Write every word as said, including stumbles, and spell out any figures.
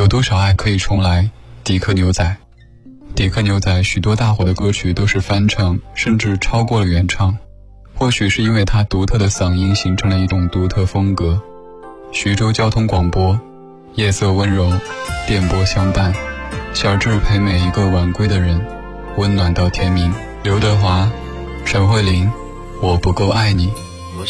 有多少爱可以重来？迪克牛仔。迪克牛仔许多大火的歌曲都是翻唱，甚至超过了原唱。或许是因为他独特的嗓音形成了一种独特风格。徐州交通广播，夜色温柔，电波相伴，小智陪每一个晚归的人，温暖到天明。刘德华、陈慧琳，我不够爱你。